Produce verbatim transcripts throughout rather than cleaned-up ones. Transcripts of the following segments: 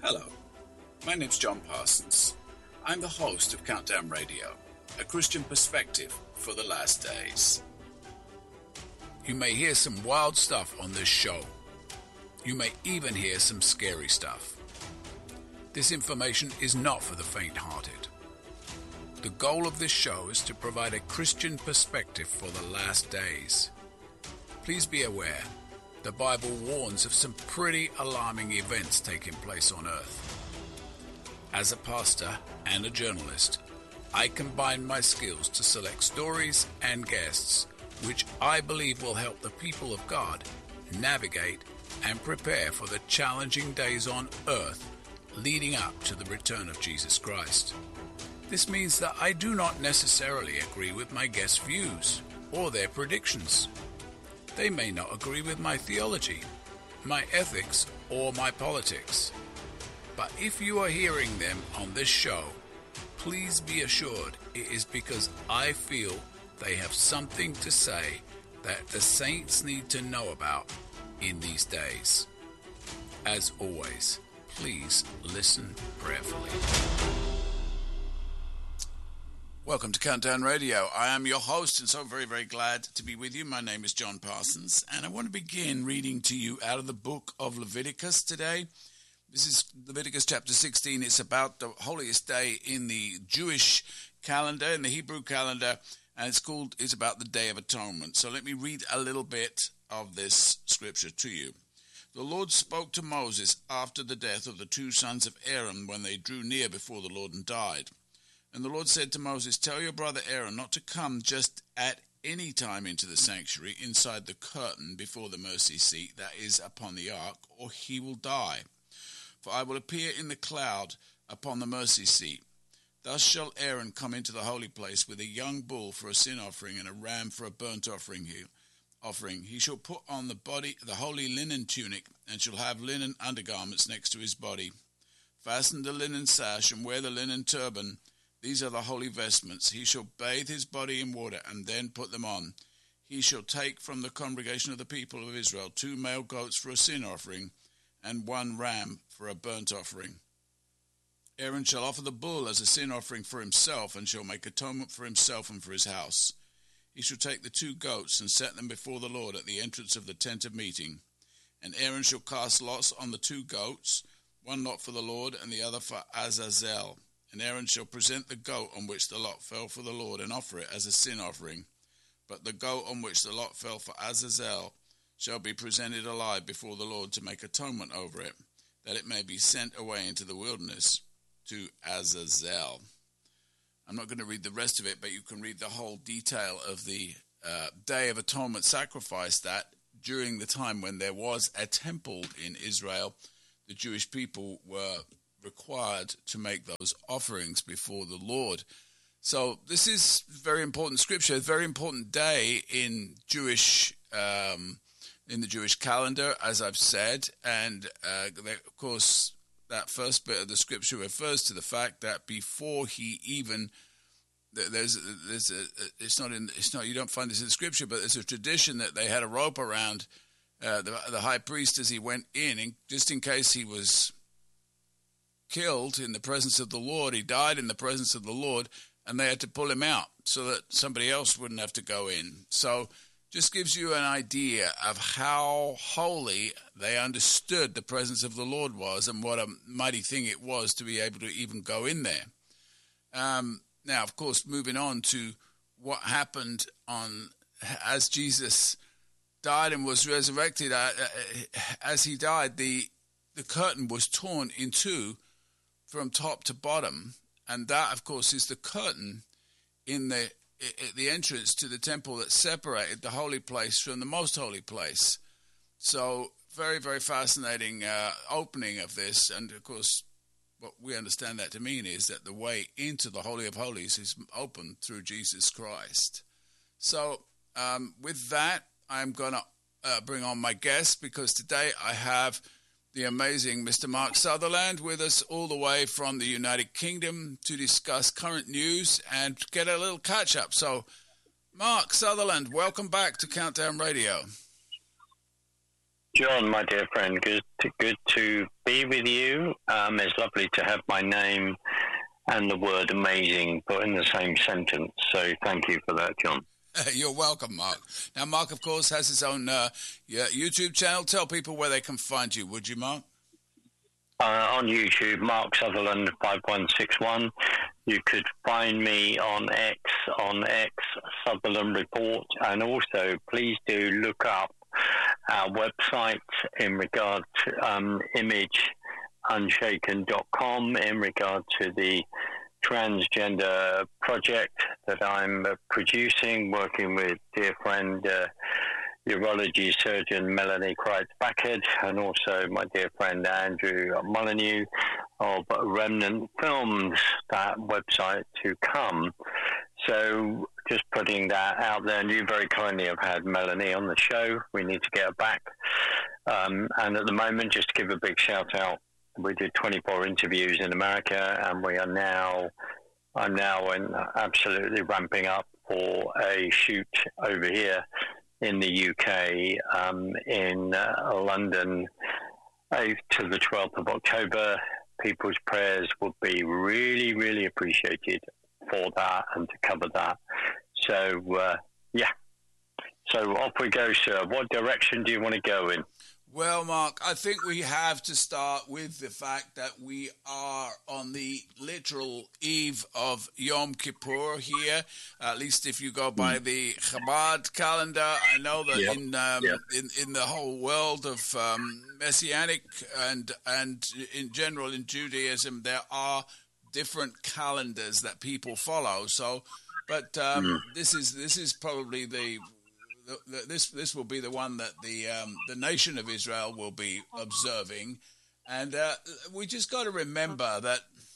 Hello, my name's John Parsons. I'm the host of Countdown Radio, a Christian perspective for the last days. You may hear some wild stuff on this show. You may even hear some scary stuff. This information is not for the faint-hearted. The goal of this show is to provide a Christian perspective for the last days. Please be aware, the Bible warns of some pretty alarming events taking place on earth. As a pastor and a journalist, I combine my skills to select stories and guests which I believe will help the people of God navigate and prepare for the challenging days on earth leading up to the return of Jesus Christ. This means that I do not necessarily agree with my guests' views or their predictions. They may not agree with my theology, my ethics, or my politics. But if you are hearing them on this show, please be assured it is because I feel they have something to say that the saints need to know about in these days. As always, please listen prayerfully. Welcome to Countdown Radio. I am your host and so very, very glad to be with you. My name is John Parsons and I want to begin reading to you out of the book of Leviticus today. This is Leviticus chapter sixteen. It's about the holiest day in the Jewish calendar, in the Hebrew calendar, and it's called, it's about the Day of Atonement. So let me read a little bit of this scripture to you. The Lord spoke to Moses after the death of the two sons of Aaron when they drew near before the Lord and died. And the Lord said to Moses, tell your brother Aaron not to come just at any time into the sanctuary inside the curtain before the mercy seat that is upon the ark, or he will die. For I will appear in the cloud upon the mercy seat. Thus shall Aaron come into the holy place with a young bull for a sin offering and a ram for a burnt offering. He, offering. he shall put on the body the holy linen tunic, and shall have linen undergarments next to his body. Fasten the linen sash and wear the linen turban. These are the holy vestments. He shall bathe his body in water and then put them on. He shall take from the congregation of the people of Israel two male goats for a sin offering and one ram for a burnt offering. Aaron shall offer the bull as a sin offering for himself and shall make atonement for himself and for his house. He shall take the two goats and set them before the Lord at the entrance of the tent of meeting. And Aaron shall cast lots on the two goats, one lot for the Lord and the other for Azazel. And Aaron shall present the goat on which the lot fell for the Lord and offer it as a sin offering. But the goat on which the lot fell for Azazel shall be presented alive before the Lord to make atonement over it, that it may be sent away into the wilderness to Azazel. I'm not going to read the rest of it, but you can read the whole detail of the uh, Day of Atonement sacrifice that during the time when there was a temple in Israel, the Jewish people were required to make those offerings before the Lord. So this is very important scripture, a very important day in Jewish, um, in the Jewish calendar, as I've said, and uh, of course that first bit of the scripture refers to the fact that before he even there's there's a, it's not in it's not you don't find this in the scripture, but there's a tradition that they had a rope around uh, the the high priest as he went in, in just in case he was killed in the presence of the Lord, he died in the presence of the Lord, and they had to pull him out so that somebody else wouldn't have to go in. So just gives you an idea of how holy they understood the presence of the Lord was and what a mighty thing it was to be able to even go in there. Um, now, of course, moving on to what happened on as Jesus died and was resurrected, uh, as he died, the the curtain was torn in two from top to bottom, and that, of course, is the curtain in the the entrance to the temple that separated the holy place from the most holy place. So, very, very fascinating uh, opening of this, and of course, what we understand that to mean is that the way into the Holy of Holies is open through Jesus Christ. So, um, with that, I'm going to uh, bring on my guest, because today I have the amazing Mister Mark Sutherland with us all the way from the United Kingdom to discuss current news and get a little catch-up. So, Mark Sutherland, welcome back to Countdown Radio. John, my dear friend, good to, good to be with you. Um, it's lovely to have my name and the word amazing put in the same sentence. So thank you for that, John. You're welcome, Mark. Now, Mark, of course, has his own uh, yeah, YouTube channel. Tell people where they can find you, would you, Mark? Uh, on YouTube, Mark Sutherland five one six one. You could find me on X, on X, Sutherland Report. And also, please do look up our website in regard to um, image unshaken dot com in regard to the transgender project that I'm uh, producing, working with dear friend uh, urology surgeon Melanie Kreitz-Backhead and also my dear friend Andrew Molyneux of Remnant Films, that website to come. So just putting that out there, and you very kindly have had Melanie on the show. We need to get her back. Um, and at the moment, just to give a big shout out, we did twenty-four interviews in America, and we are now, I'm now in, absolutely ramping up for a shoot over here in the U K, um, in uh, London, eighth to the twelfth of October. People's prayers would be really, really appreciated for that and to cover that. So, uh, yeah. So off we go, sir. What direction do you want to go in? Well, Mark, I think we have to start with the fact that we are on the literal eve of Yom Kippur here, at least if you go by the Chabad calendar. I know that yep. in, um, yep. in in the whole world of um, Messianic and, and in general in Judaism, there are different calendars that people follow. So, but um, mm. this is this is probably the... The, the, this this will be the one that the um, the nation of Israel will be observing, and uh, we just got to remember that,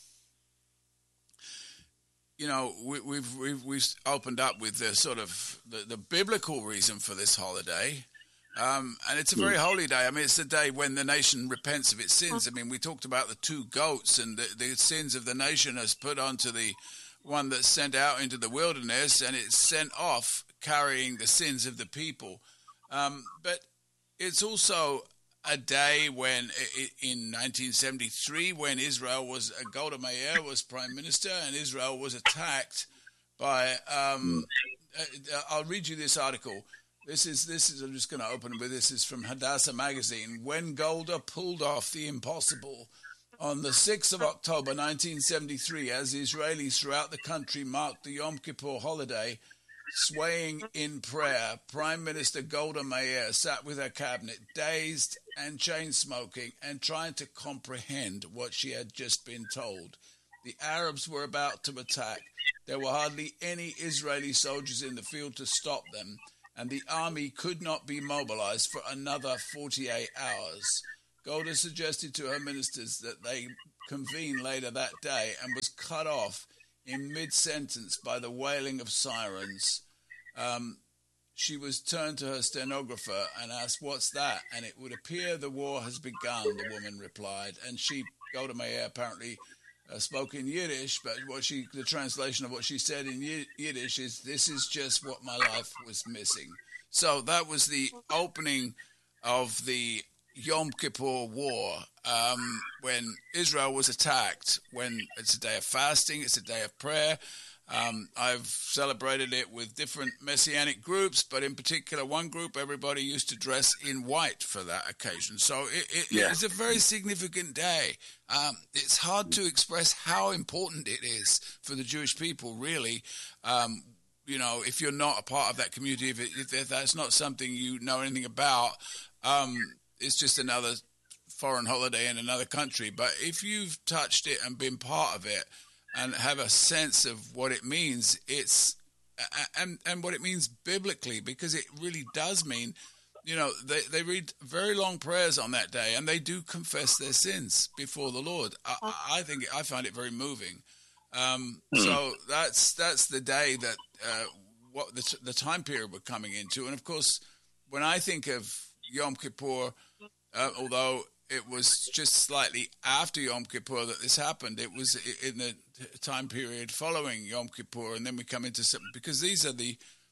you know, we, we've we've we've opened up with the sort of the, the biblical reason for this holiday, um, and it's a very holy day. I mean, it's the day when the nation repents of its sins. I mean, we talked about the two goats and the, the sins of the nation as put onto the one that's sent out into the wilderness, and it's sent off carrying the sins of the people. Um, but it's also a day when, in nineteen seventy-three, when Israel was, uh, Golda Meir was prime minister, and Israel was attacked by, um, uh, I'll read you this article. This is, this is, I'm just going to open it, but this is from Hadassah magazine. When Golda pulled off the impossible on the sixth of October nineteen seventy-three, as Israelis throughout the country marked the Yom Kippur holiday, swaying in prayer, Prime Minister Golda Meir sat with her cabinet, dazed and chain-smoking, and trying to comprehend what she had just been told. The Arabs were about to attack. There were hardly any Israeli soldiers in the field to stop them, and the army could not be mobilized for another forty-eight hours. Golda suggested to her ministers that they convene later that day and was cut off in mid-sentence by the wailing of sirens. Um, she was turned to her stenographer and asked, "What's that?" And it would appear the war has begun, the woman replied. And she, Golda Meir, apparently uh, spoke in Yiddish, but what she, the translation of what she said in Yiddish is, "This is just what my life was missing." So that was the opening of the Yom Kippur War, um, when Israel was attacked, when it's a day of fasting, it's a day of prayer. Um, I've celebrated it with different Messianic groups, but in particular one group, everybody used to dress in white for that occasion. So it, it, yeah. it's a very significant day. Um, it's hard to express how important it is for the Jewish people, really. Um, you know, if you're not a part of that community, if, it, if that's not something you know anything about, um, it's just another foreign holiday in another country. But if you've touched it and been part of it and have a sense of what it means, it's and and what it means biblically, because it really does mean, you know, they, they read very long prayers on that day, and they do confess their sins before the Lord. I, I think I find it very moving. Um, mm. So that's that's the day that uh, what the, the time period we're coming into. And of course, when I think of Yom Kippur, uh, although it was just slightly after Yom Kippur that this happened, it was in the time period following Yom Kippur, and then we come into something, because these are the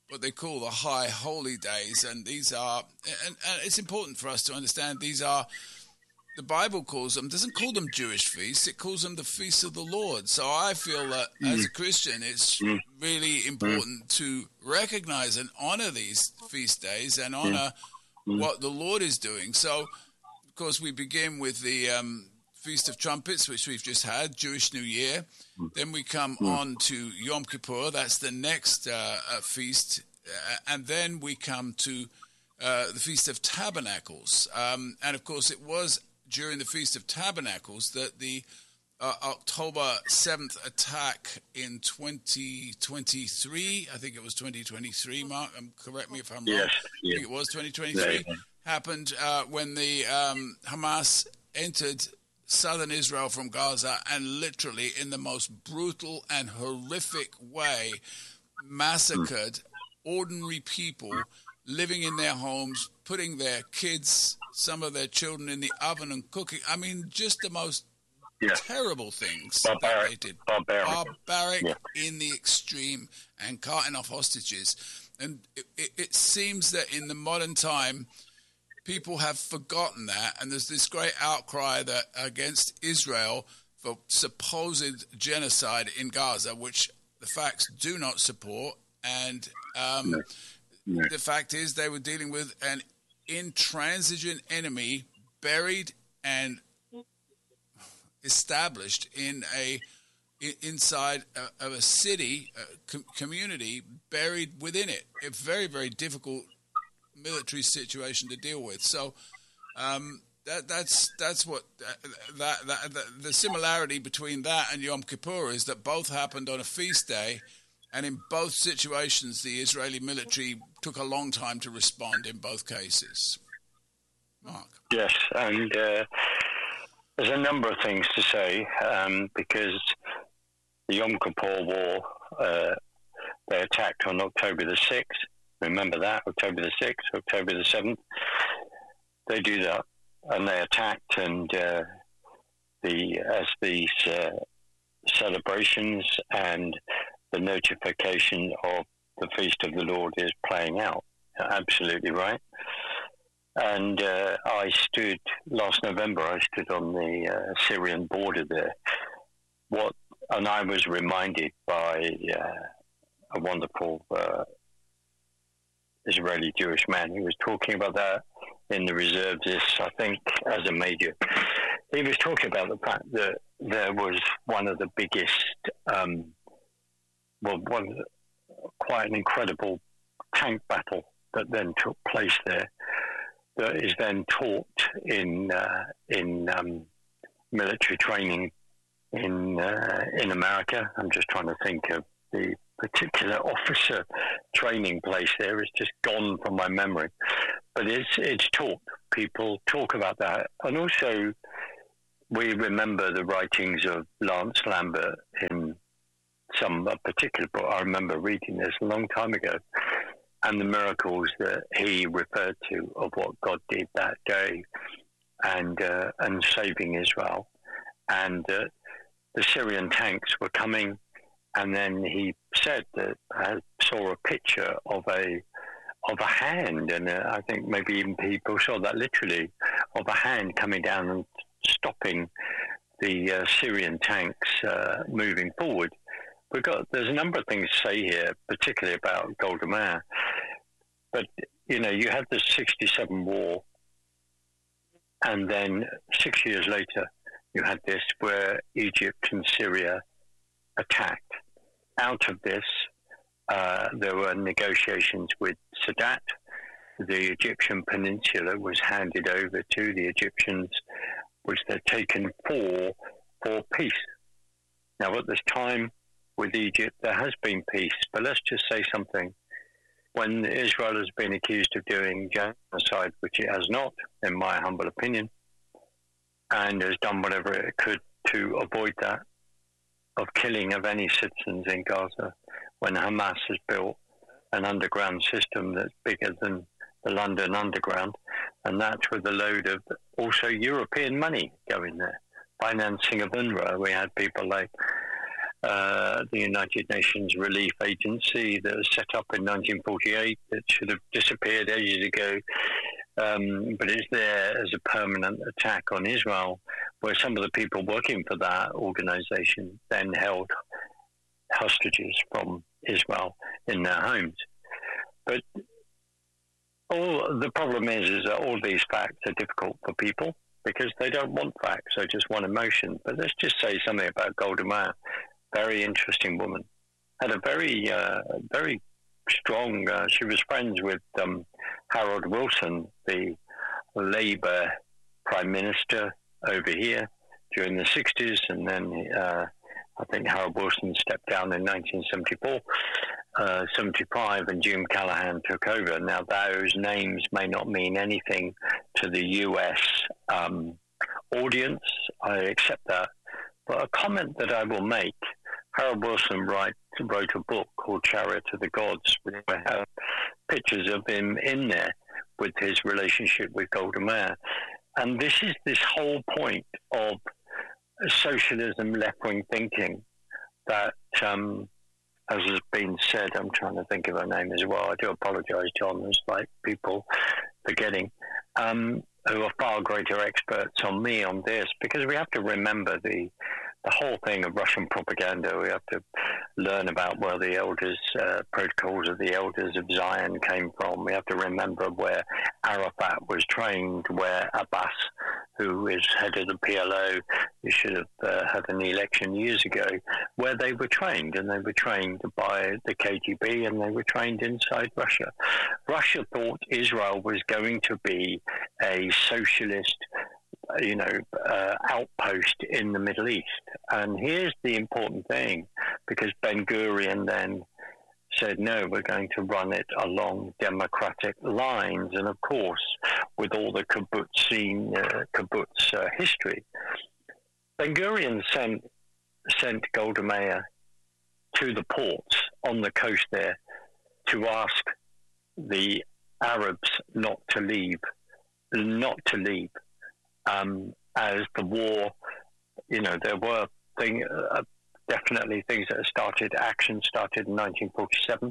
what they call the high holy days. And these are, and, and it's important for us to understand, these are, the Bible calls them, doesn't call them Jewish feasts, it calls them the feasts of the Lord. So I feel that mm. as a Christian, it's mm. really important mm. to recognize and honor these feast days and honor mm. what the Lord is doing. So, of course, we begin with the um, Feast of Trumpets, which we've just had, Jewish New Year. Mm. Then we come mm. on to Yom Kippur, that's the next uh, uh, feast. Uh, and then we come to uh, the Feast of Tabernacles. Um, and, of course, it was during the Feast of Tabernacles that the uh, October seventh attack in twenty twenty-three, I think it was twenty twenty-three, Mark, um, correct me if I'm yes, wrong, yes. I think it was twenty twenty-three, yeah. happened uh, when the um, Hamas entered southern Israel from Gaza and literally in the most brutal and horrific way massacred mm. ordinary people living in their homes, putting their kids, some of their children in the oven and cooking. I mean, just the most yeah. terrible things Barbaric. that they did. Barbaric. Barbaric yeah. in the extreme and carting off hostages. And it, it, it seems that in the modern time, people have forgotten that. And there's this great outcry that against Israel for supposed genocide in Gaza, which the facts do not support. And um, no. No. the fact is they were dealing with an intransigent enemy buried and established in a inside a, of a city, a com- community buried within it. A very, very difficult military situation to deal with. So um, that that's that's what that, that, that the similarity between that and Yom Kippur is that both happened on a feast day. And in both situations, the Israeli military took a long time to respond in both cases. Mark? Yes, and uh, there's a number of things to say um, because the Yom Kippur War, uh, they attacked on October the sixth. Remember that, October the sixth, October the seventh. They do that, and they attacked, and uh, the as these uh, celebrations and the notification of the Feast of the Lord is playing out. Absolutely right. And uh, I stood, last November, I stood on the uh, Syrian border there. What, and I was reminded by uh, a wonderful uh, Israeli Jewish man who was talking about that in the reservists, I think, as a major. He was talking about the fact that there was one of the biggest um, well, one quite an incredible tank battle that then took place there. That is then taught in uh, in um, military training in uh, in America. I'm just trying to think of the particular officer training place there. It's just gone from my memory, but it's it's taught. People talk about that, and also we remember the writings of Lance Lambert in some a particular book. I remember reading this a long time ago, and the miracles that he referred to of what God did that day, and uh, and saving Israel, and uh, the Syrian tanks were coming, and then he said that I saw a picture of a of a hand, and uh, I think maybe even people saw that literally, of a hand coming down and stopping the uh, Syrian tanks uh, moving forward. We've got, there's a number of things to say here, particularly about Golda Meir. But, you know, you had the sixty-seven war, and then six years later, you had this where Egypt and Syria attacked. Out of this, uh, there were negotiations with Sadat. The Egyptian peninsula was handed over to the Egyptians, which they're taken for, for peace. Now, at this time, with Egypt, there has been peace, but let's just say something. When Israel has been accused of doing genocide, which it has not, in my humble opinion, and has done whatever it could to avoid that, of killing of any citizens in Gaza, when Hamas has built an underground system that's bigger than the London Underground, and that's with a load of also European money going there, financing of UNRWA. We had people like uh, the United Nations Relief Agency that was set up in nineteen forty-eight that should have disappeared ages ago. Um, but it's there as a permanent attack on Israel, where some of the people working for that organization then held hostages from Israel in their homes. But all the problem is, is that all these facts are difficult for people because they don't want facts, they just want emotion. But let's just say something about Golda Meir. Very interesting woman. Had a very, uh, very strong, uh, she was friends with um, Harold Wilson, the Labour Prime Minister over here during the sixties, and then uh, I think Harold Wilson stepped down in nineteen seventy-four, uh, seventy-five, and Jim Callaghan took over. Now, those names may not mean anything to the U S um, audience. I accept that. But a comment that I will make, Harold Wilson write, wrote a book called Chariot of the Gods, with pictures of him in there with his relationship with Golda Meir. And this is this whole point of socialism, left-wing thinking that, um, as has been said, I'm trying to think of her name as well. I do apologize, John. There's like people forgetting, um, who are far greater experts on me on this, because we have to remember the the whole thing of Russian propaganda. We have to learn about where the elders, uh, protocols of the elders of Zion came from. We have to remember where Arafat was trained, where Abbas, who is head of the P L O, who should have uh, had an election years ago, where they were trained. And they were trained by the K G B, and they were trained inside Russia. Russia thought Israel was going to be a socialist, you know, uh, outpost in the Middle East. And here's the important thing, because Ben-Gurion then said, no, we're going to run it along democratic lines. And of course, with all the kibbutzing, uh, kibbutz uh, history, Ben-Gurion sent, sent Golda Meir to the ports on the coast there to ask the Arabs not to leave, not to leave. Um, as the war, you know, there were thing, uh, definitely things that started, action started in nineteen forty-seven.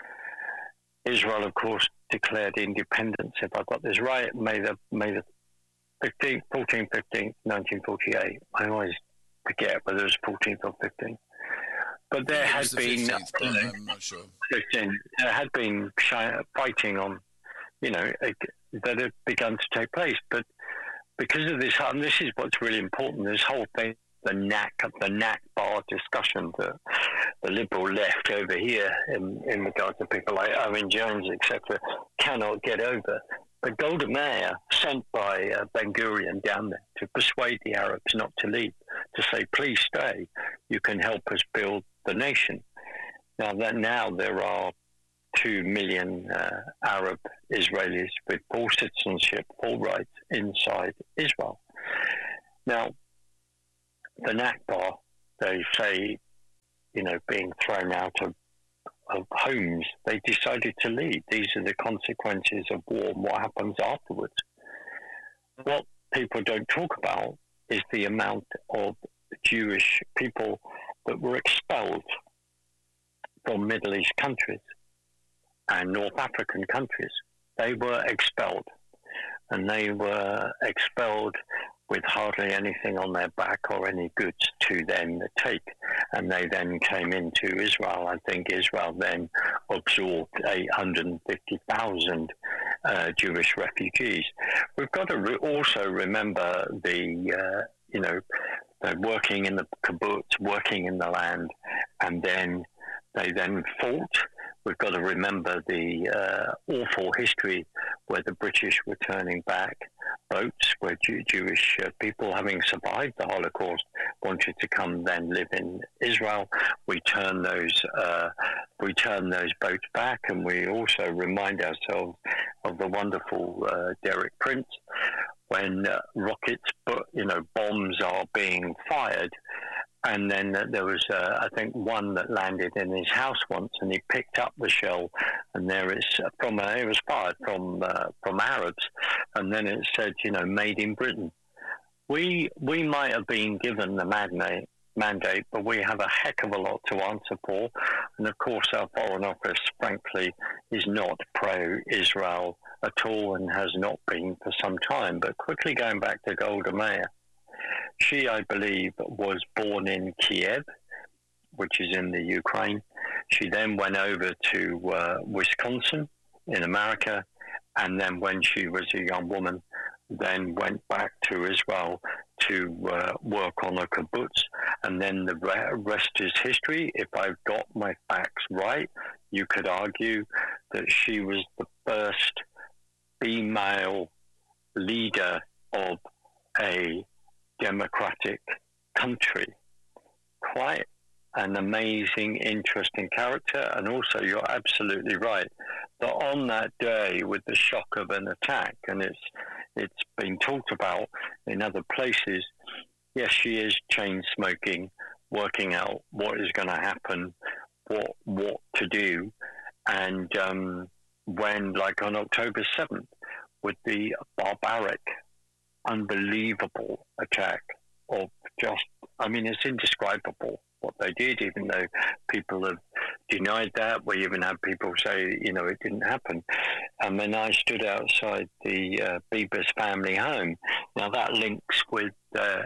Israel, of course, declared independence, if I've got this right, May the, May the fifteenth, fourteenth, fifteenth, nineteen forty-eight. I always forget whether it was fourteenth or fifteenth. But there had the been, fifteenth, but I'm not sure. fifteen, there had been fighting on, you know, that had begun to take place. But because of this, and this is what's really important, this whole thing, the N A C, the Nakba discussion that the liberal left over here in, in regard to people like Owen Jones, et cetera, cannot get over. But Golda Meir, sent by uh, Ben-Gurion down there to persuade the Arabs not to leave, to say, please stay, you can help us build the nation. Now that now there are two million uh, Arab Israelis with full citizenship, full rights inside Israel. Now, the Nakba, they say, you know, being thrown out of, of homes, they decided to leave. These are the consequences of war and what happens afterwards. What people don't talk about is the amount of Jewish people that were expelled from Middle East countries and North African countries. They were expelled, and they were expelled with hardly anything on their back or any goods to them to take. And they then came into Israel. I think Israel then absorbed eight hundred fifty thousand uh, Jewish refugees. We've got to re- also remember the, uh, you know, they're working in the kibbutz, working in the land, and then they then fought. We've got to remember the uh, awful history where the British were turning back boats, where Jew- Jewish uh, people, having survived the Holocaust, wanted to come then live in Israel. We turn those uh, we turn those boats back, and we also remind ourselves of the wonderful uh, Derek Prince, when uh, rockets, you know, bombs are being fired. And then uh, there was, uh, I think, one that landed in his house once, and he picked up the shell, and there it's from uh, it was fired from uh, from Arabs, and then it said, you know, made in Britain. We we might have been given the magnate mandate, but we have a heck of a lot to answer for. And of course, our Foreign Office, frankly, is not pro-Israel at all and has not been for some time. But quickly going back to Golda Meir, she, I believe, was born in Kiev, which is in the Ukraine. She then went over to uh, Wisconsin in America, and then when she was a young woman, then went back to Israel to uh, work on a kibbutz, and then the rest is history. If I've got my facts right, you could argue that she was the first female leader of a democratic country. Quite an amazing, interesting character. And also, you're absolutely right that on that day, with the shock of an attack, and it's it's been talked about in other places, yes, she is chain smoking, working out what is going to happen, what what to do, and um, when, like on October seventh, with the barbaric, unbelievable attack of just, I mean, it's indescribable what they did, even though people have denied that. We even had people say, you know, it didn't happen. And then I stood outside the uh, Bibas family home. Now that links with uh,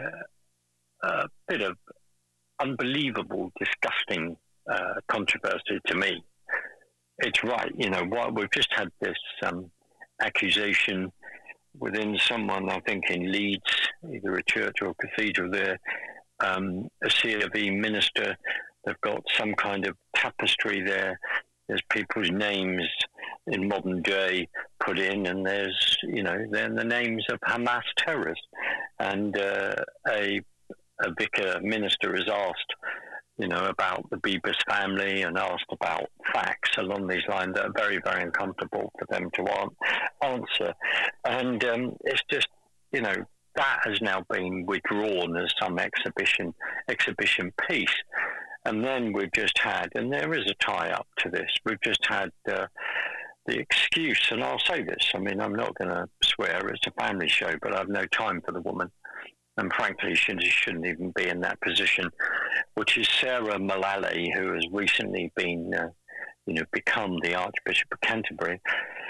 a bit of unbelievable, disgusting uh, controversy to me. It's right, you know, what we've just had this um, accusation within someone, I think in Leeds, either a church or a cathedral there, um, a C of E minister. They've got some kind of tapestry there. There's people's names in modern day put in, and there's, you know, then the names of Hamas terrorists. And uh, a, a vicar minister is asked, you know, about the Bibas family and asked about facts along these lines that are very, very uncomfortable for them to answer. And um, it's just, you know, that has now been withdrawn as some exhibition exhibition piece. And then we've just had, and there is a tie-up to this, we've just had uh, the excuse, and I'll say this, I mean, I'm not going to swear, it's a family show, but I've no time for the woman. And frankly, she shouldn't even be in that position, which is Sarah Mullally, who has recently been, uh, you know, become the Archbishop of Canterbury,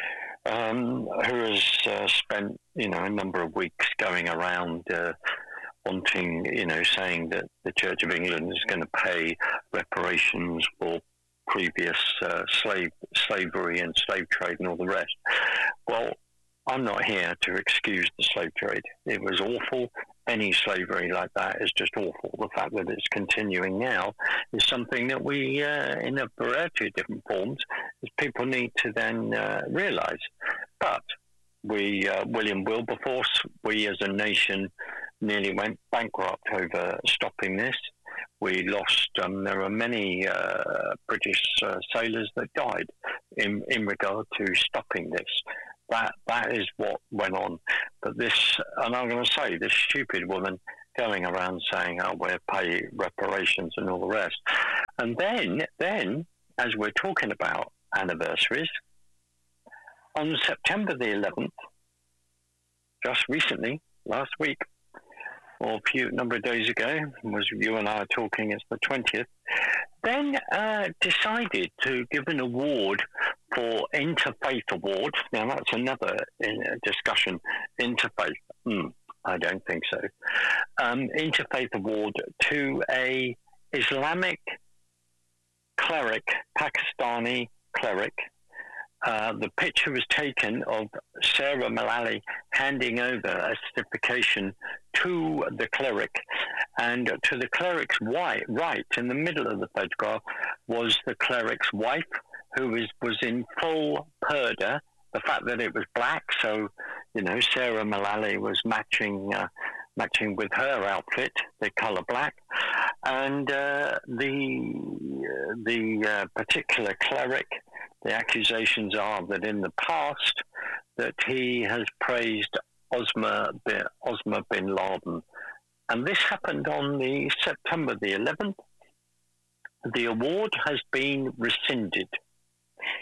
um, who has uh, spent, you know, a number of weeks going around uh, wanting, you know, saying that the Church of England is going to pay reparations for previous uh, slave slavery and slave trade and all the rest. Well, I'm not here to excuse the slave trade. It was awful. Any slavery like that is just awful. The fact that it's continuing now is something that we, uh, in a variety of different forms, is people need to then uh, realise. But we, uh, William Wilberforce, we as a nation nearly went bankrupt over stopping this. We lost, um, there are many uh, British uh, sailors that died in, in regard to stopping this. That that is what went on. But this, and I'm going to say, this stupid woman going around saying, oh, we'll pay reparations and all the rest. And then, then, as we're talking about anniversaries, on September the eleventh, just recently, last week, or a few number of days ago, was you and I are talking, it's the twentieth, then uh, decided to give an award for Interfaith Award. Now, that's another uh, discussion. Interfaith, mm, I don't think so. Um, Interfaith Award to a Islamic cleric, Pakistani cleric. Uh, the picture was taken of Sarah Mullally handing over a certification to the cleric, and to the cleric's right, right in the middle of the photograph was the cleric's wife, who was, was in full purdah. The fact that it was black, so, you know, Sarah Mullally was matching uh, matching with her outfit, the colour black, and uh, the uh, the uh, particular cleric. The accusations are that in the past that he has praised Osama bin, Osama bin Laden. And this happened on the September the eleventh. The award has been rescinded.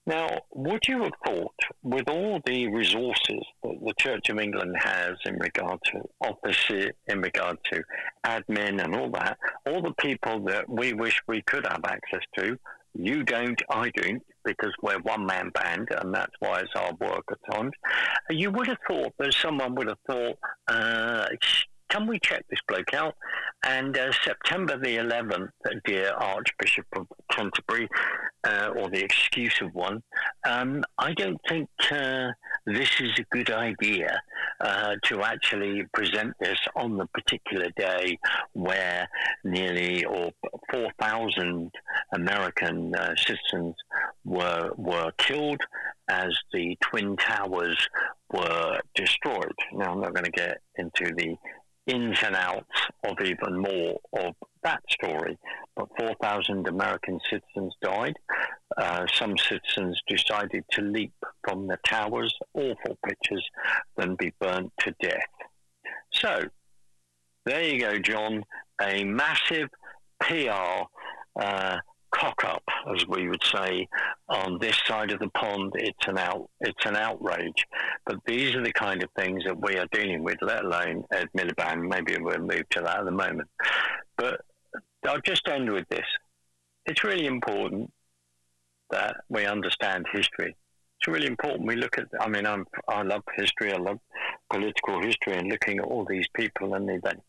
Now, would you have thought, with all the resources that the Church of England has in regard to office, in regard to admin and all that, all the people that we wish we could have access to, you don't, I don't, because we're one-man band, and that's why it's hard work at times. You would have thought that someone would have thought, uh, can we check this bloke out? And uh, September the eleventh, dear Archbishop of Canterbury, uh, or the exclusive one, um, I don't think uh, this is a good idea uh, to actually present this on the particular day where nearly or four thousand American uh, citizens were were killed as the Twin Towers were destroyed. Now, I'm not going to get into the ins and outs of even more of that story, but four thousand American citizens died. Uh, some citizens decided to leap from the towers, awful pictures, then be burnt to death. So, there you go, John, a massive P R uh, cock-up, as we would say, on this side of the pond. It's an out, it's an outrage. But these are the kind of things that we are dealing with, let alone Ed Miliband. Maybe we'll move to that at the moment. But I'll just end with this. It's really important that we understand history. It's really important we look at, I mean, I'm, I love history, I love political history and looking at all these people and the events.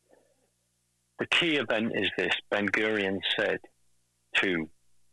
The key event is this. Ben Gurion said to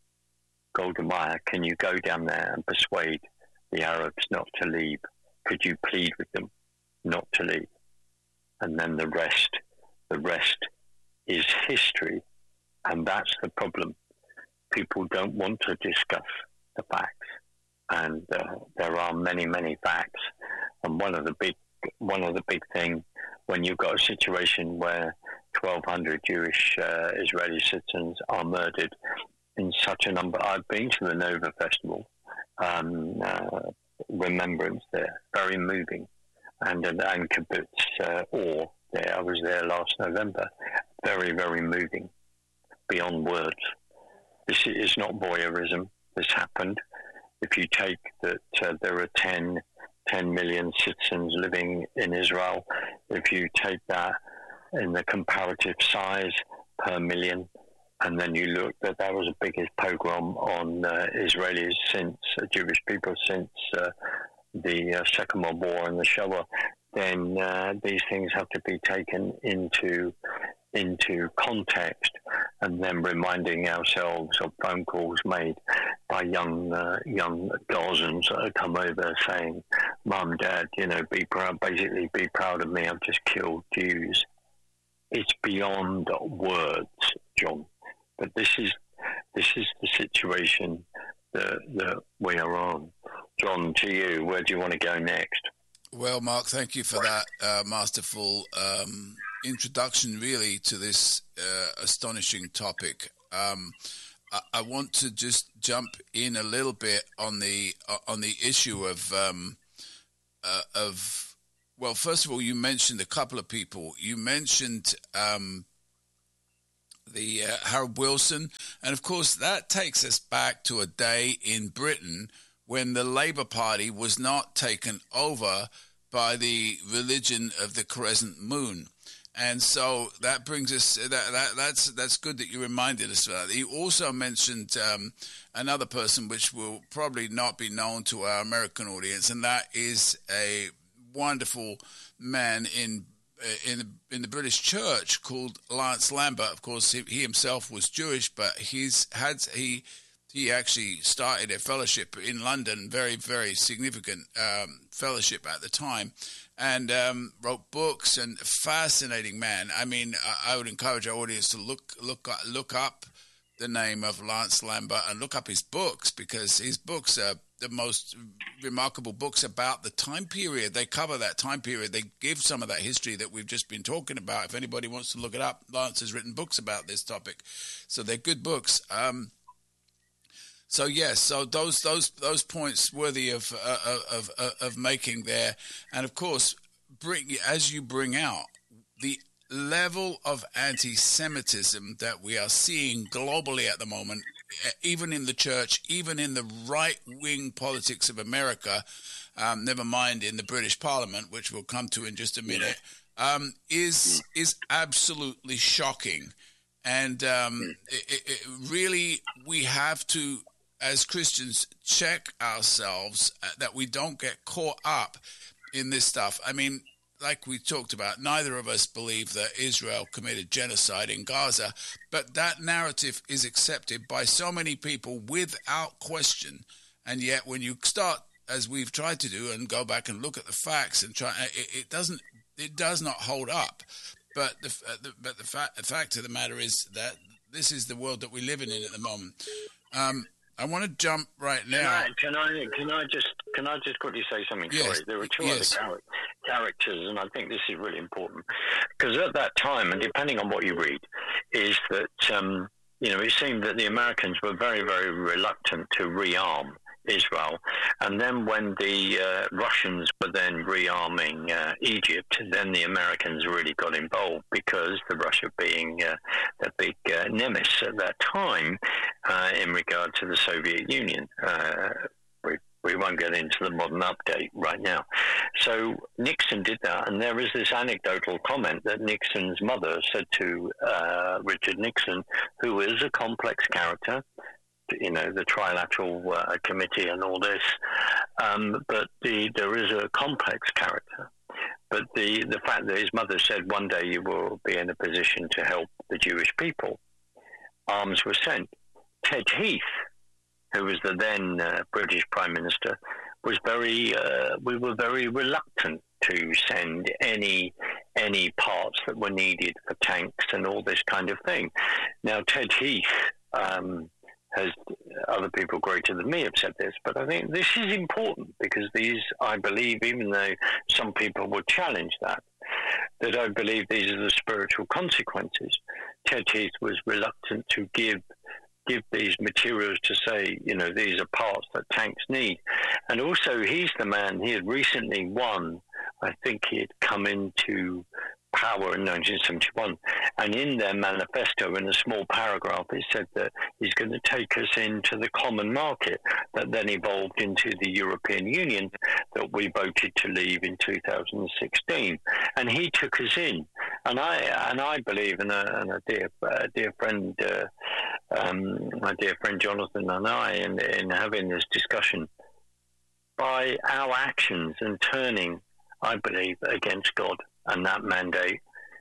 Golda Meir, can you go down there and persuade the Arabs not to leave? Could you plead with them not to leave? And then the rest, the rest is history. And that's the problem. People don't want to discuss the facts. And uh, there are many, many facts. And one of the big, one of the big thing, when you've got a situation where twelve hundred Jewish uh, Israeli citizens are murdered in such a number. I've been to the Nova Festival, um, uh, remembrance there, very moving, and and, and Kibbutz uh, Or there. I was there last November, very very moving, beyond words. This is not voyeurism. This happened. If you take that uh, there are ten, ten million citizens living in Israel, if you take that in the comparative size per million, and then you look that that was the biggest pogrom on uh, Israelis since uh, Jewish people since uh, the uh, Second World War and the Shoah, then uh, these things have to be taken into into context, and then reminding ourselves of phone calls made by young uh, young Gazans that have come over saying, "Mum, Dad, you know, be proud. Basically, be proud of me. I've just killed Jews." It's beyond words, John. But this is this is the situation that, that we are on. John, to you, where do you want to go next? Well, Mark, thank you for that uh, masterful um, introduction, really, to this uh, astonishing topic. Um, I, I want to just jump in a little bit on the uh, on the issue of um, uh, of. Well, first of all, you mentioned a couple of people. You mentioned um, the uh, Harold Wilson, and of course that takes us back to a day in Britain when the Labour Party was not taken over by the religion of the crescent moon. And so that brings us, that, that that's that's good that you reminded us of that. You also mentioned um, another person which will probably not be known to our American audience, and that is a wonderful man in in the, in the British Church called Lance Lambert. Of course, he, he himself was Jewish, but he's had he he actually started a fellowship in London, very very significant um, fellowship at the time, and um, wrote books. And a fascinating man. I mean, I, I would encourage our audience to look look look up the name of Lance Lambert and look up his books, because his books are the most remarkable books about the time period. They cover that time period. They give some of that history that we've just been talking about. If anybody wants to look it up, Lance has written books about this topic. So they're good books. Um, so yes, so those those those points worthy of uh, of, of of making there. And of course, bring as you bring out the level of anti-Semitism that we are seeing globally at the moment, even in the church, even in the right-wing politics of America, um, never mind in the British Parliament, which we'll come to in just a minute, um, is is absolutely shocking. And um, it, it really, we have to, as Christians, check ourselves that we don't get caught up in this stuff. I mean, like we talked about, neither of us believe that Israel committed genocide in Gaza, but that narrative is accepted by so many people without question. And yet when you start, as we've tried to do, and go back and look at the facts and try, it, it doesn't, it does not hold up. But the, the but the fact the fact of the matter is that this is the world that we live in at the moment. Um, I want to jump right now. Can I, can I can I just can I just quickly say something? Yes. Sorry, there were two yes. other char- characters, and I think this is really important because at that time, and depending on what you read, is that um, you know it seemed that the Americans were very very reluctant to rearm Israel, and then when the uh, Russians were then rearming uh, Egypt, then the Americans really got involved because the Russia being uh, the big uh, nemesis at that time uh, in regard to the Soviet Union. Uh, we, we won't get into the modern update right now. So Nixon did that, and there is this anecdotal comment that Nixon's mother said to uh, Richard Nixon, who is a complex character, you know, the trilateral uh, committee and all this. Um, but the, there is a complex character. But the, the fact that his mother said one day you will be in a position to help the Jewish people, arms were sent. Ted Heath, who was the then uh, British Prime Minister, was very, uh, we were very reluctant to send any any parts that were needed for tanks and all this kind of thing. Now, Ted Heath, um, has other people greater than me have said this, but I think this is important because these, I believe, even though some people would challenge that, that I believe these are the spiritual consequences. Ted Heath was reluctant to give give these materials to say, you know, these are parts that tanks need. And also, he's the man, he had recently won, I think he had come into power in nineteen seventy-one, and in their manifesto, in a small paragraph, it said that he's going to take us into the common market that then evolved into the European Union that we voted to leave in two thousand sixteen, and he took us in. And I and I believe, and a, and a dear uh, dear friend, uh, um, my dear friend Jonathan and I, in, in having this discussion, by our actions and turning, I believe, against God and that mandate,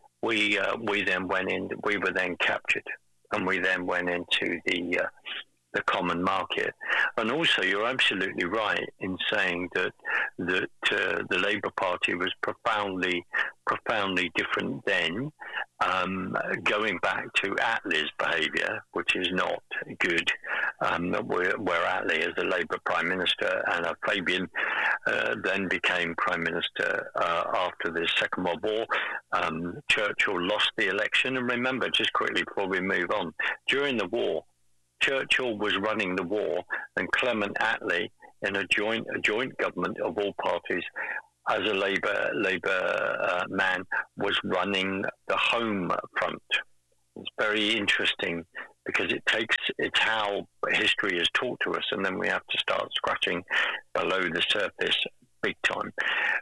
we uh, we then went in. We were then captured, and we then went into the uh, the common market. And also, you're absolutely right in saying that that uh, the Labour Party was profoundly profoundly different then, um, going back to Attlee's behaviour, which is not good, um, where, where Attlee is the Labour Prime Minister and uh, Fabian uh, then became Prime Minister uh, after the Second World War. Um, Churchill lost the election, and remember, just quickly before we move on, during the war, Churchill was running the war, and Clement Attlee, in a joint a joint government of all parties, as a Labour Labour uh, man, was running the Home Front. It's very interesting because it takes it's how history is taught to us, and then we have to start scratching below the surface big time.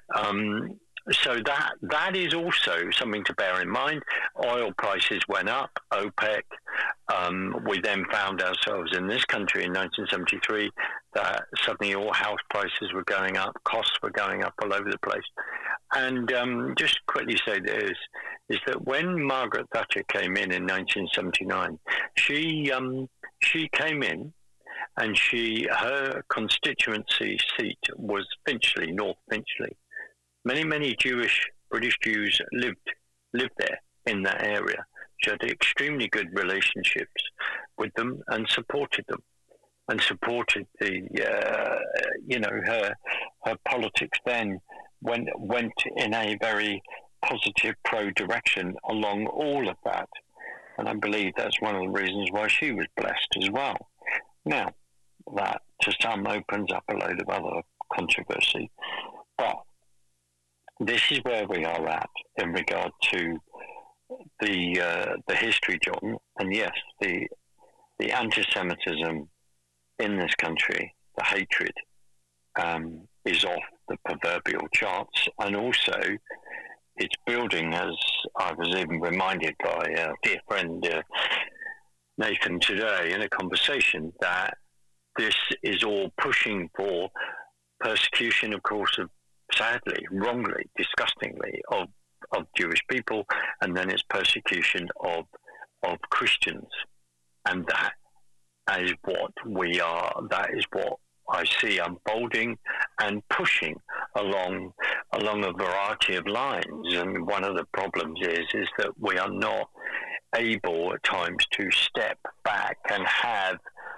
Um, So that that is also something to bear in mind. Oil prices went up, OPEC. Um, we then found ourselves in this country in nineteen seventy-three that suddenly all house prices were going up, costs were going up all over the place. And um, just quickly say this, is that when Margaret Thatcher came in in nineteen seventy-nine, she um, she came in and she her constituency seat was Finchley, North Finchley. Many, many Jewish, British Jews lived lived there in that area. She had extremely good relationships with them and supported them, and supported the, uh, you know, her her politics then went went in a very positive pro direction along all of that, and I believe that's one of the reasons why she was blessed as well. Now, that to some opens up a load of other controversy, but this is where we are at in regard to the uh, the history, John. And yes, the the anti-Semitism in this country, the hatred, um, is off the proverbial charts, and also it's building, as I was even reminded by a dear friend uh, Nathan today in a conversation, that this is all pushing for persecution, of course, of sadly, wrongly, disgustingly, of of Jewish people, and then it's persecution of of Christians, and that is what we are. That is what I see unfolding and pushing along along a variety of lines. And one of the problems is is that we are not able at times to step back and have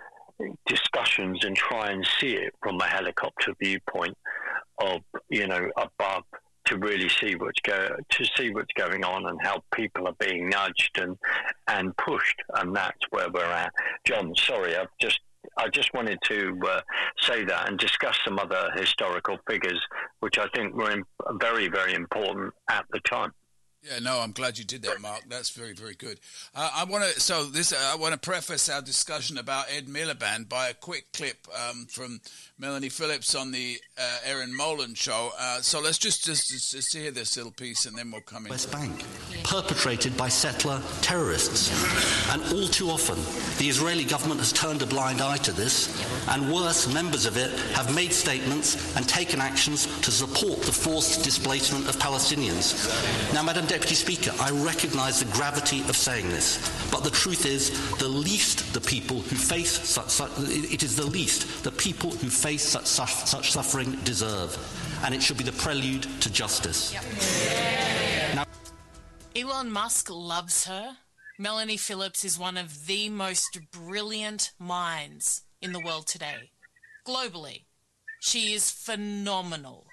discussions and try and see it from a helicopter viewpoint of, you know, above, to really see what's go to see what's going on and how people are being nudged and and pushed, and that's where we're at. John, sorry, I've just I just wanted to uh, say that and discuss some other historical figures, which I think were in, very, very important at the time. Yeah, no, I'm glad you did that, Mark. That's very, very good. Uh, I want to so this uh, I want to preface our discussion about Ed Miliband by a quick clip um, from Melanie Phillips on the uh, Erin Molan show. Uh, so let's just, just just hear this little piece, and then we'll come in. West Bank, perpetrated by settler terrorists, and all too often the Israeli government has turned a blind eye to this, and worse, members of it have made statements and taken actions to support the forced displacement of Palestinians. Now, Madam Deputy Speaker, I recognise the gravity of saying this, but the truth is, the least the people who face such, such it is the least the people who face such, such, such suffering deserve, and it should be the prelude to justice. Yep. Now, Elon Musk loves her. Melanie Phillips is one of the most brilliant minds in the world today, globally. She is phenomenal.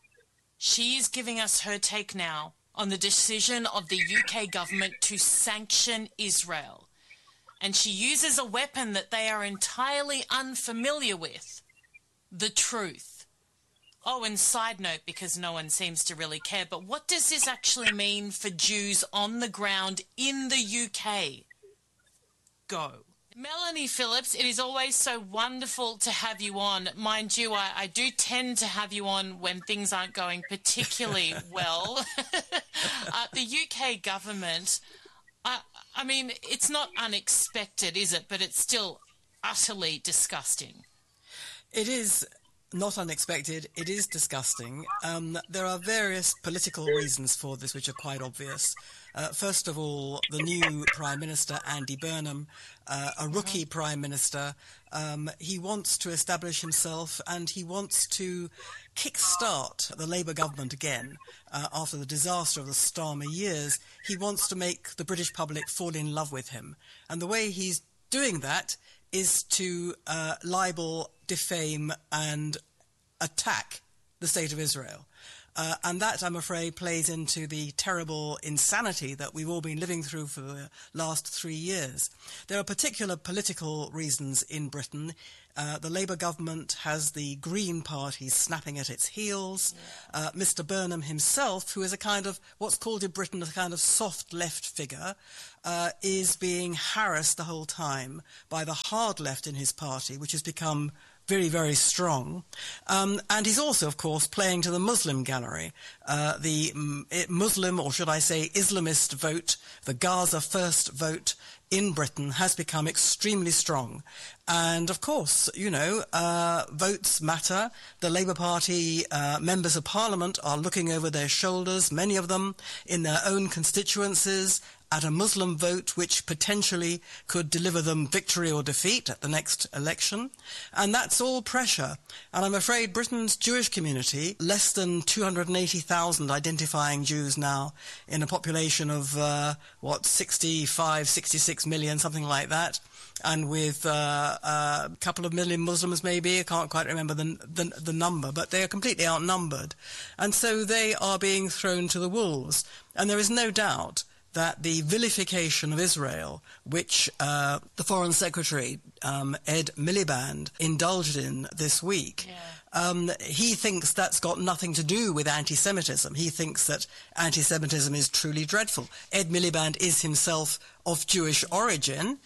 She is giving us her take now on the decision of the U K government to sanction Israel. And she uses a weapon that they are entirely unfamiliar with, the truth. Oh, and side note, because no one seems to really care, but what does this actually mean for Jews on the ground in the U K? Go. Melanie Phillips, it is always so wonderful to have you on. Mind you, I, I do tend to have you on when things aren't going particularly well. uh, the U K government, I, I mean, it's not unexpected, is it? But it's still utterly disgusting. It is not unexpected. It is disgusting. Um, there are various political reasons for this, which are quite obvious. Uh, first of all, the new Prime Minister, Andy Burnham, uh, a rookie mm-hmm. Prime Minister, um, he wants to establish himself, and he wants to kick-start the Labour government again uh, after the disaster of the Starmer years. He wants to make the British public fall in love with him. And the way he's doing that is to uh, libel, defame and attack the State of Israel. Uh, and that, I'm afraid, plays into the terrible insanity that we've all been living through for the last three years. There are particular political reasons in Britain. Uh, the Labour government has the Green Party snapping at its heels. Yeah. Uh, Mister Burnham himself, who is a kind of, what's called in Britain a kind of soft left figure, uh, is being harassed the whole time by the hard left in his party, which has become very, very strong. Um, and he's also, of course, playing to the Muslim gallery. Uh, the um, Muslim, or should I say Islamist vote, the Gaza First vote in Britain has become extremely strong. And, of course, you know, uh, votes matter. The Labour Party uh, members of Parliament are looking over their shoulders, many of them in their own constituencies, at a Muslim vote which potentially could deliver them victory or defeat at the next election. And that's all pressure. And I'm afraid Britain's Jewish community, less than two hundred eighty thousand identifying Jews now in a population of, uh, what, sixty-five, sixty-six million, something like that, and with uh, a couple of million Muslims maybe, I can't quite remember the, the, the number, but they are completely outnumbered. And so they are being thrown to the wolves. And there is no doubt that the vilification of Israel, which uh, the Foreign Secretary, um, Ed Miliband, indulged in this week, yeah. um, he thinks that's got nothing to do with anti-Semitism. He thinks that anti-Semitism is truly dreadful. Ed Miliband is himself of Jewish origin.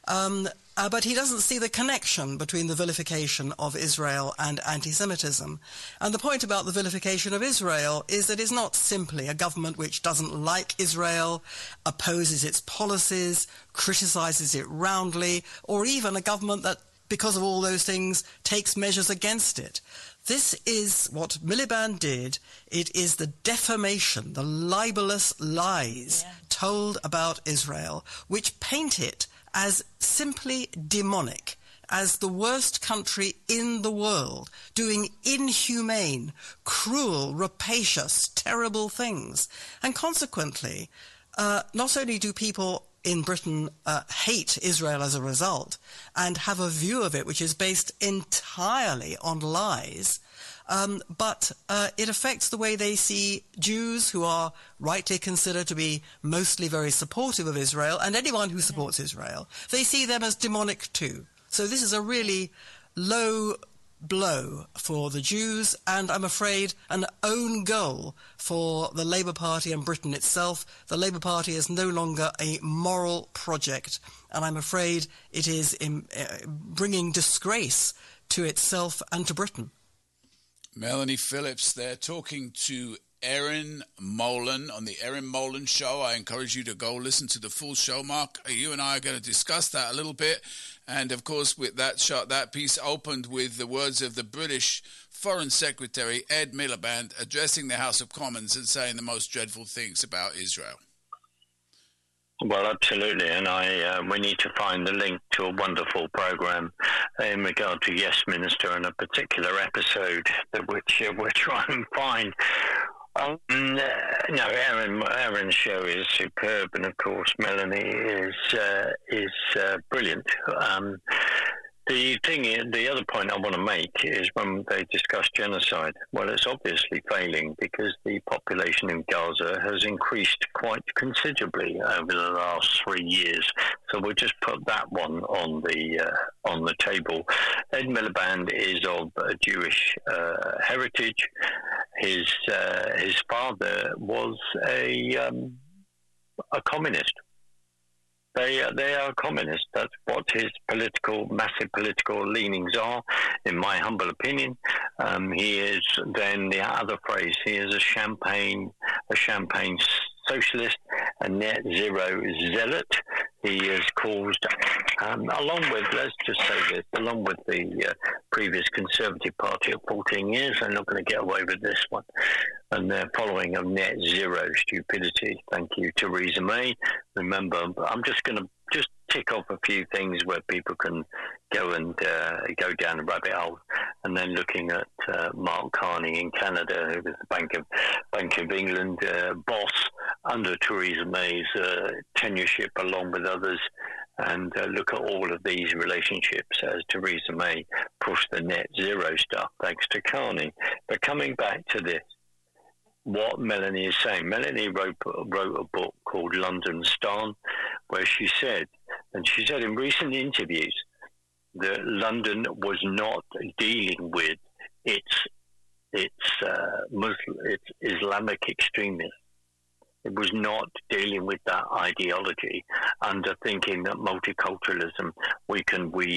Um, uh, but he doesn't see the connection between the vilification of Israel and anti-Semitism. And the point about the vilification of Israel is that it's not simply a government which doesn't like Israel, opposes its policies, criticizes it roundly, or even a government that, because of all those things, takes measures against it. This is what Miliband did. It is the defamation, the libelous lies yeah. told about Israel, which paint it as simply demonic, as the worst country in the world, doing inhumane, cruel, rapacious, terrible things. And consequently, uh, not only do people in Britain uh, hate Israel as a result and have a view of it which is based entirely on lies, um, but uh, it affects the way they see Jews, who are rightly considered to be mostly very supportive of Israel, and anyone who supports Israel. They see them as demonic too. So this is a really low blow for the Jews, and I'm afraid an own goal for the Labour Party and Britain itself. The Labour Party is no longer a moral project, and I'm afraid it is in, uh, bringing disgrace to itself and to Britain. Melanie Phillips there, talking to Erin Molan on the Erin Molan Show. I encourage you to go listen to the full show, Mark. You and I are going to discuss that a little bit. And, of course, with that shot, that piece opened with the words of the British Foreign Secretary, Ed Miliband, addressing the House of Commons and saying the most dreadful things about Israel. Well, absolutely, and I uh, we need to find the link to a wonderful programme in regard to Yes Minister and a particular episode that which uh, we're trying to find. Um, no, Aaron, Aaron's show is superb, and of course, Melanie is uh, is uh, brilliant. Um, the thing, is, the other point I want to make is when they discuss genocide. Well, it's obviously failing because the population in Gaza has increased quite considerably over the last three years. So we'll just put that one on the uh, on the table. Ed Miliband is of a Jewish uh, heritage. His uh, his father was a um, a communist. They they are communists. That's what his political, massive political leanings are, in my humble opinion. Um, he is then the other phrase. He is a champagne a champagne socialist, a net zero zealot. He has caused, um, along with, let's just say this, along with the uh, previous Conservative Party of fourteen years, they're not going to get away with this one. And they're following of net zero stupidity. Thank you, Theresa May. Remember, I'm just going to just tick off a few things where people can go and uh, go down the rabbit hole, and then looking at uh, Mark Carney in Canada, who was the Bank of Bank of England uh, boss under Theresa May's uh, tenureship, along with others, and uh, look at all of these relationships as Theresa May pushed the net zero stuff, thanks to Carney. But coming back to this, what Melanie is saying, Melanie wrote, wrote a book called London Stan, where she said, and she said in recent interviews, that London was not dealing with its its uh, Muslim, its Islamic extremism. It was not dealing with that ideology under thinking that multiculturalism we can we